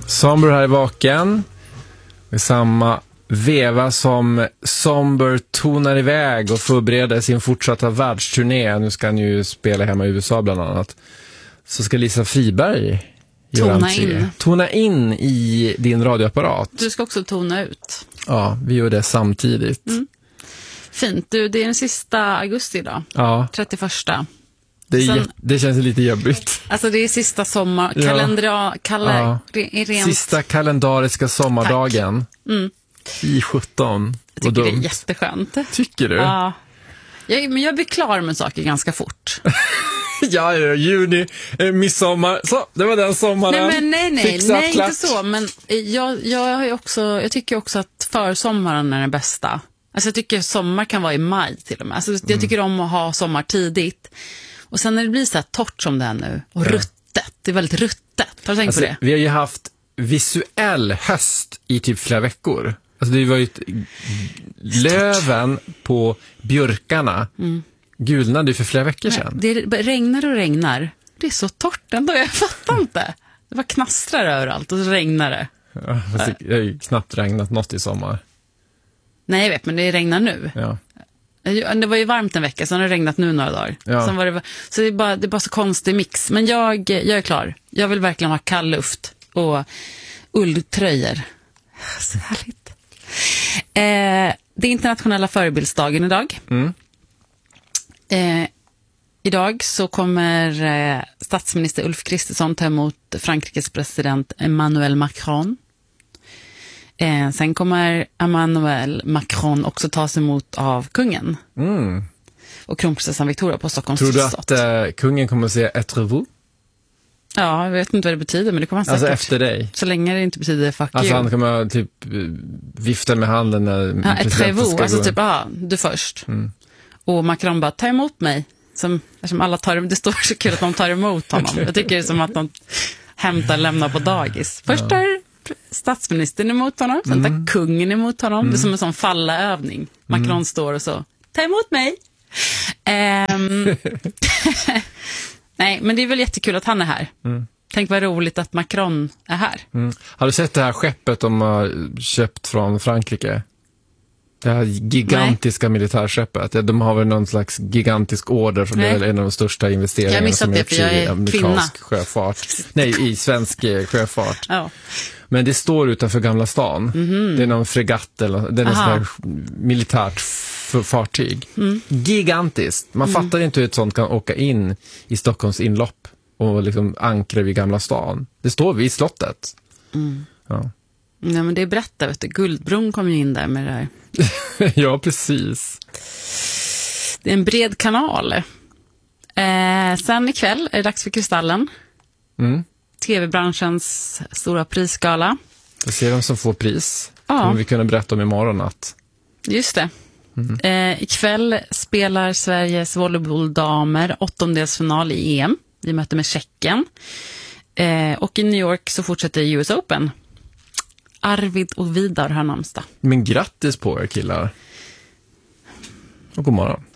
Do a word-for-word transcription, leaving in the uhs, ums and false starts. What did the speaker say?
Somber här är vaken. I samma veva som Somber tonar iväg och förbereder sin fortsatta världsturné. Nu ska han ju spela hemma i U S A bland annat. Så ska Lisa Friberg tona in. tona in i din radioapparat. Du ska också tona ut. Ja, vi gör det samtidigt. Mm. Fint. Du, det är den sista augusti idag. Ja. trettioförsta. Det, är, Sen, det känns lite jobbigt. Alltså det är sista sommar... Ja. Kalendra, kal, Ja. re, rent, Sista kalendariska sommardagen. Mm. I sjutton. Jag tycker det är jätteskönt. Tycker du? Ja. Jag, men jag blir klar med saker ganska fort. Ja, ja, juni, eh, midsommar. Så, det var den sommaren. Nej, men nej, nej, Fixa, nej klart. inte så. Men jag, jag, har ju också, jag tycker också att försommaren är den bästa. Alltså jag tycker sommar kan vara i maj till och med. Alltså jag tycker om att ha sommar tidigt. Och sen när det blir så här torrt som det är nu. Och ja. ruttet, det är väldigt ruttet. Har du tänkt alltså, på det? Vi har ju haft visuell höst i typ flera veckor. Alltså det var ju löven på björkarna mm. gulnade för flera veckor sedan. Nej, det regnar och regnar. Det är så torrt ändå, jag fattar inte. Det var knastrar överallt och så regnar det. Ja, fast det har ju knappt regnat något i sommar. Nej, jag vet, men det regnar nu. Ja. Det var ju varmt en vecka, sen har det regnat nu några dagar. Ja. Sen var det, så det är, bara, det är bara så konstig mix. Men jag, jag är klar. Jag vill verkligen ha kall luft och ulltröjor. Så härligt. Eh, det är internationella förebildsdagen idag. Mm. Eh, idag så kommer eh, statsminister Ulf Kristersson ta emot Frankrikes president Emmanuel Macron. Eh, sen kommer Emmanuel Macron också tas emot av kungen. Mm. Och kronprinsessan Victoria på Stockholms Tror du slott. att eh, kungen kommer att säga ett revu? Ja, jag vet inte vad det betyder, men det kommer han säkert. Alltså efter dig? Så länge det inte betyder fuck alltså you. Han kommer typ vifta med handen när ja, ett revu, alltså typ, ja, du först. Mm. Och Macron bara, ta emot mig. Som, som alla tar, det står så kul att de tar emot honom. Jag tycker det är som att de hämtar lämnar på dagis. Först tar ja. statsministern emot honom, sen tar mm. kungen emot honom. Mm. Det är som en sån fallaövning. Macron mm. står och så, ta emot mig. Um, nej, men det är väl jättekul att han är här. Mm. Tänk vad roligt att Macron är här. Mm. Har du sett det här skeppet de har köpt från Frankrike? Det här gigantiska Nej. militärskeppet. De har väl någon slags gigantisk order som Nej. är en av de största investeringarna som är det, i amerikansk kvinna. sjöfart. Nej, i svensk sjöfart. Ja. Men det står utanför Gamla stan. Mm-hmm. Det är någon fregatt eller det är något sån här militärt fartyg. Mm. Gigantiskt. Man mm. fattar inte hur ett sånt kan åka in i Stockholms inlopp och liksom ankra vid Gamla stan. Det står vid slottet. Mm. Ja. Nej, men det är berättat, vet du. Guldbron kom ju in där med det här. Ja, precis. Det är en bred kanal. Eh, sen ikväll är det dags för Kristallen. Mm. T V-branschens stora prisgala. Vi ser vem som får pris. Ja. Kommer vi kunna berätta om imorgon att. Just det. Mm. Eh, ikväll spelar Sveriges volleybolldamer åttondelsfinal i E M. Vi möter med Tjeckien. Eh, och i New York så fortsätter U S Open. Arvid och Vidar har namnsdag. Men grattis på er killar. Och god morgon.